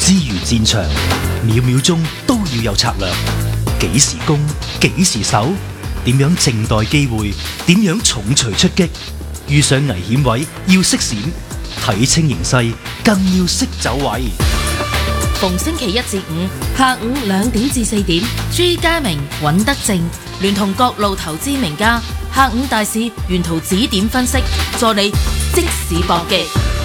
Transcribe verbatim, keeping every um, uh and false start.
之如戰場，秒秒鐘都要有策略。幾時攻，幾時守，點樣靜待機會，點樣重錘出擊。遇上危險位要識閃，睇清形勢更要識走位。 逢星期一至五下午兩點至四點，朱家明、尹德正聯同各路投資名家，下午大市沿途指點分析，助你即時搏擊。